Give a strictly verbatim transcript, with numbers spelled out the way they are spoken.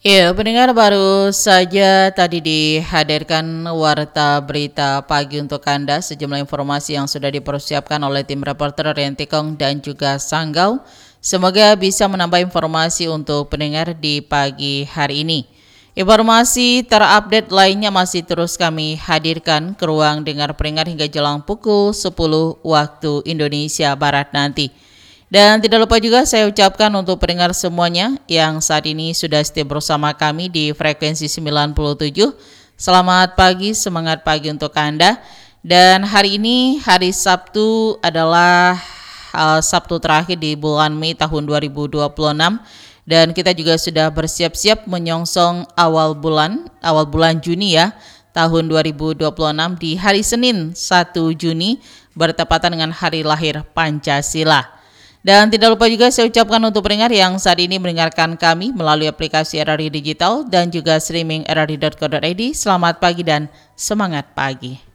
Ya, pendengar baru saja tadi dihadirkan warta berita pagi untuk Anda sejumlah informasi yang sudah dipersiapkan oleh tim reporter Rentikong dan juga Sanggau. Semoga bisa menambah informasi untuk pendengar di pagi hari ini. Informasi terupdate lainnya masih terus kami hadirkan ke ruang dengar pendengar hingga jelang pukul sepuluh waktu Indonesia Barat nanti. Dan tidak lupa juga saya ucapkan untuk pendengar semuanya yang saat ini sudah setia bersama kami di frekuensi sembilan puluh tujuh. Selamat pagi, semangat pagi untuk Anda. Dan hari ini hari Sabtu adalah uh, Sabtu terakhir di bulan Mei tahun dua ribu dua puluh enam. Dan kita juga sudah bersiap-siap menyongsong awal bulan, awal bulan Juni ya, tahun dua ribu dua puluh enam di hari Senin satu Juni bertepatan dengan hari lahir Pancasila. Dan tidak lupa juga saya ucapkan untuk pendengar yang saat ini mendengarkan kami melalui aplikasi R R I Digital dan juga streaming r r i dot co dot i d. Selamat pagi dan semangat pagi.